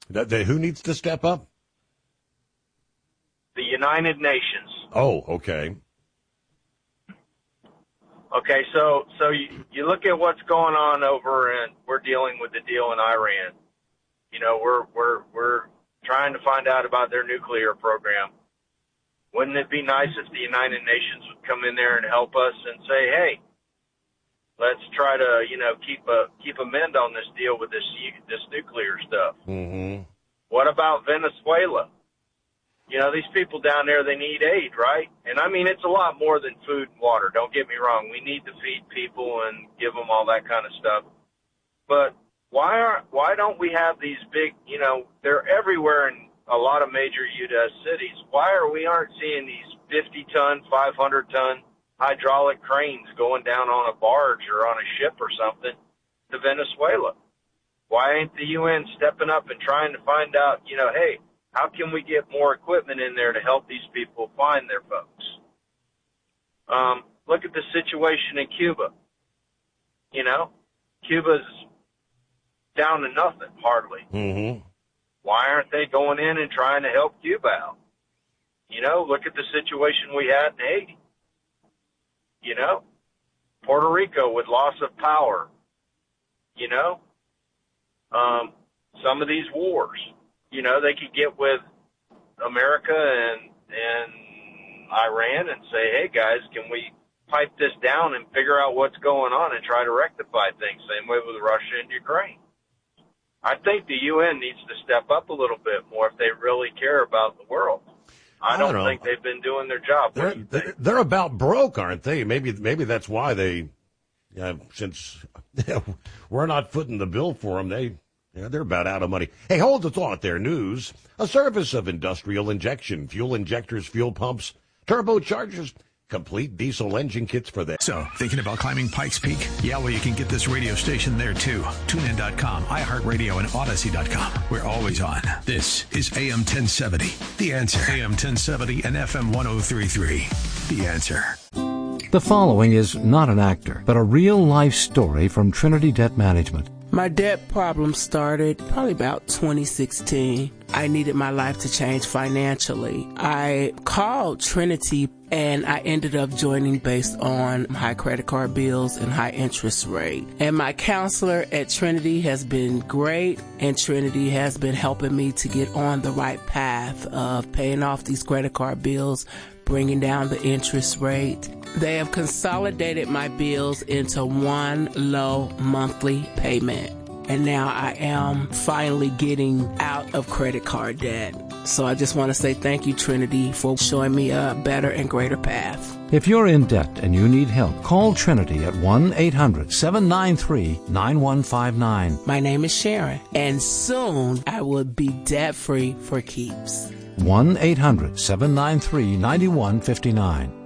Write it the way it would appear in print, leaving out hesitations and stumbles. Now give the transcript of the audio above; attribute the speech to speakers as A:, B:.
A: Who needs to step up?
B: The United Nations.
A: Oh, okay.
B: Okay, so you look at what's going on over, and we're dealing with the deal in Iran. You know, we're trying to find out about their nuclear program. Wouldn't it be nice if the United Nations would come in there and help us and say, hey, let's try to, keep a mend on this deal with this nuclear stuff.
A: Mm-hmm.
B: What about Venezuela? You know, these people down there, they need aid, right? And I mean, it's a lot more than food and water. Don't get me wrong. We need to feed people and give them all that kind of stuff. But why don't we have these big, they're everywhere in a lot of major U.S. cities. Why aren't seeing these 50-ton, 500-ton hydraulic cranes going down on a barge or on a ship or something to Venezuela? Why ain't the UN stepping up and trying to find out, hey, how can we get more equipment in there to help these people find their folks? Look at the situation in Cuba. Cuba's down to nothing, hardly.
A: Mm-hmm.
B: Why aren't they going in and trying to help Cuba out? Look at the situation we had in Haiti. Puerto Rico with loss of power. Some of these wars. They could get with America and Iran and say, hey, guys, can we pipe this down and figure out what's going on and try to rectify things? Same way with Russia and Ukraine. I think the UN needs to step up a little bit more if they really care about the world. I don't think they've been doing their job.
A: They're about broke, aren't they? Maybe that's why they, since we're not footing the bill for them, they're about out of money. Hey, hold the thought there. News. A service of industrial injection, fuel injectors, fuel pumps, turbochargers, complete diesel engine kits for them.
C: So, thinking about climbing Pikes Peak? Yeah, well, you can get this radio station there, too. TuneIn.com, iHeartRadio, and Odyssey.com. We're always on. This is AM 1070. The Answer. AM 1070 and FM 103.3. The Answer.
D: The following is not an actor, but a real-life story from Trinity Debt Management.
E: My debt problem started probably about 2016. I needed my life to change financially. I called Trinity and I ended up joining based on high credit card bills and high interest rate. And my counselor at Trinity has been great, and Trinity has been helping me to get on the right path of paying off these credit card bills, bringing down the interest rate. They have consolidated my bills into one low monthly payment. And now I am finally getting out of credit card debt. So I just want to say thank you, Trinity, for showing me a better and greater path.
D: If you're in debt and you need help, call Trinity at 1-800-793-9159.
E: My name is Sharon, and soon I will be debt-free for keeps.
D: 1-800-793-9159.